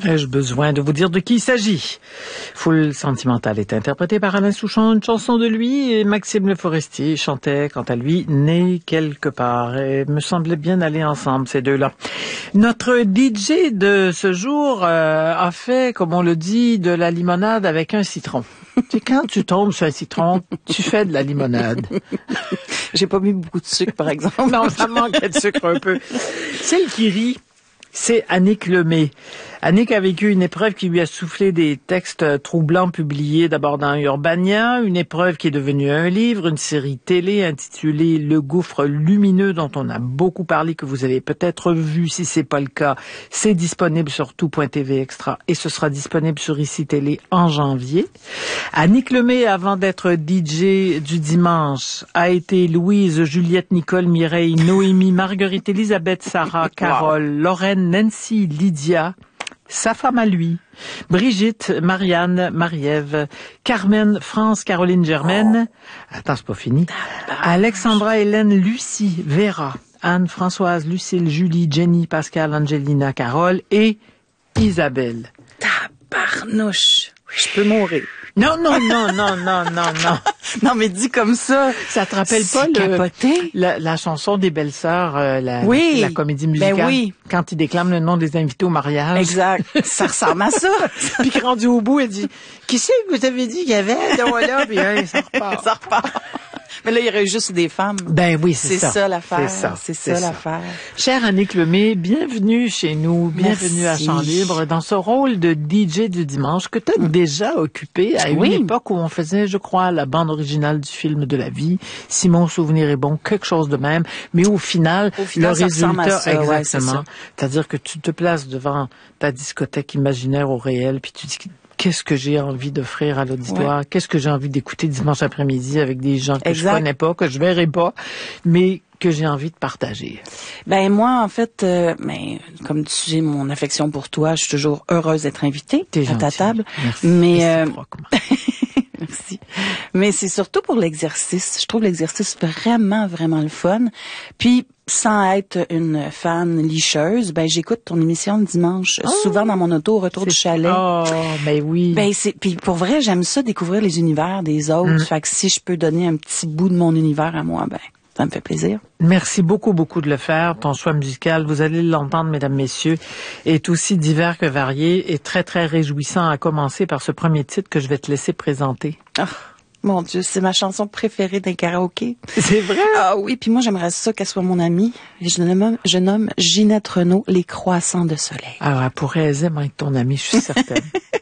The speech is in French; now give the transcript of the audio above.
Ai-je besoin de vous dire de qui il s'agit? Foule sentimentale est interprétée par Alain Souchon, une chanson de lui, et Maxime Le Forestier chantait, quant à lui, Né quelque part. Et me semblait bien aller ensemble, ces deux-là. Notre DJ de ce jour a fait, comme on le dit, de la limonade avec un citron. Tu sais, quand tu tombes sur un citron, tu fais de la limonade. J'ai pas mis beaucoup de sucre, par exemple. Non, ça manquait de sucre un peu. Celle qui rit, c'est Annick Lemay. Annick a vécu une épreuve qui lui a soufflé des textes troublants publiés d'abord dans Urbania, une épreuve qui est devenue un livre, une série télé intitulée Le gouffre lumineux dont on a beaucoup parlé, que vous avez peut-être vu. Si c'est pas le cas, c'est disponible sur tout.tv extra et ce sera disponible sur ICI Télé en janvier. Annick Lemay, avant d'être DJ du dimanche, a été Louise, Juliette, Nicole, Mireille, Noémie, Marguerite, Elisabeth, Sarah, Carole, Lorraine, Nancy, Lydia, sa femme à lui, Brigitte, Marianne, Marie-Ève, Carmen, France, Caroline, Germaine, attends, c'est pas fini, Alexandra, Hélène, Lucie, Vera, Anne, Françoise, Lucille, Julie, Jenny, Pascal, Angelina, Carole et Isabelle. Tabarnouche. Je peux mourir. Non. Non, mais dis comme ça. Ça te rappelle pas la chanson des Belles-Sœurs, la comédie musicale? Ben oui. Quand ils déclament le nom des invités au mariage. Exact. Ça ressemble à ça. Puis rendu au bout, elle dit, qui c'est que vous avez dit qu'il y avait? Là, puis ça repart. Ça repart. Mais là, il y aurait juste des femmes. Ben oui, c'est ça. C'est ça l'affaire. C'est ça l'affaire. Chère Annick Lemay, bienvenue chez nous, bienvenue à Chant Libre, dans ce rôle de DJ du dimanche que tu as déjà occupé à une époque où on faisait, je crois, la bande originale du film de la vie, si mon souvenir est bon, quelque chose de même, mais au final le résultat, ça, exactement. Ouais, c'est-à-dire que tu te places devant ta discothèque imaginaire au réel, puis tu dis, qu'est-ce que j'ai envie d'offrir à l'auditoire? Ouais. Qu'est-ce que j'ai envie d'écouter dimanche après-midi avec des gens que je connais pas, que je verrai pas, mais que j'ai envie de partager? Ben moi, en fait, comme tu sais, mon affection pour toi, je suis toujours heureuse d'être invitée à ta table. Merci. Mais merci. Mais c'est surtout pour l'exercice. Je trouve l'exercice vraiment, vraiment le fun. Puis, sans être une fan licheuse, ben j'écoute ton émission le dimanche, souvent dans mon auto au retour du chalet. Oh, ben oui. Ben puis pour vrai, j'aime ça découvrir les univers des autres. Fait que si je peux donner un petit bout de mon univers à moi, ben ça me fait plaisir. Merci beaucoup de le faire. Ton choix musical, vous allez l'entendre, mesdames, messieurs, est aussi divers que varié et très, très réjouissant, à commencer par ce premier titre que je vais te laisser présenter. Oh, mon Dieu, c'est ma chanson préférée d'un karaoké. C'est vrai? Ah oui, puis moi, j'aimerais ça qu'elle soit mon amie. Et je nomme Ginette Renault, Les Croissants de Soleil. Alors, elle pourrait aisément être ton amie, je suis certaine.